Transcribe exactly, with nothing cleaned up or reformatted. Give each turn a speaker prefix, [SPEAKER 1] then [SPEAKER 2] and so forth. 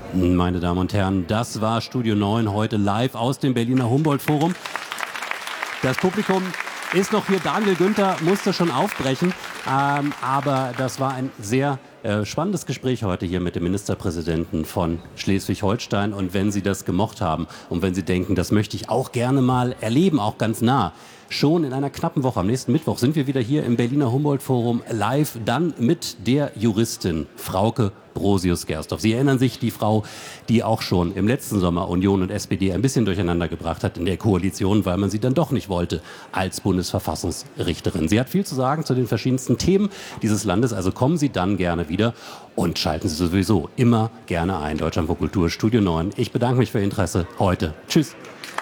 [SPEAKER 1] Meine Damen und Herren, das war Studio neun heute live aus dem Berliner Humboldt-Forum. Das Publikum ist noch hier. Daniel Günther musste schon aufbrechen, ähm, aber das war ein sehr äh, spannendes Gespräch heute hier mit dem Ministerpräsidenten von Schleswig-Holstein. Und wenn Sie das gemocht haben und wenn Sie denken, das möchte ich auch gerne mal erleben, auch ganz nah, schon in einer knappen Woche, am nächsten Mittwoch, sind wir wieder hier im Berliner Humboldt-Forum live, dann mit der Juristin Frauke Brosius-Gersdorf. Sie erinnern sich, die Frau, die auch schon im letzten Sommer Union und S P D ein bisschen durcheinander gebracht hat in der Koalition, weil man sie dann doch nicht wollte als Bundesverfassungsrichterin. Sie hat viel zu sagen zu den verschiedensten Themen dieses Landes, also kommen Sie dann gerne wieder und schalten Sie sowieso immer gerne ein. Deutschlandfunk Kultur, Studio neun. Ich bedanke mich für Ihr Interesse heute. Tschüss.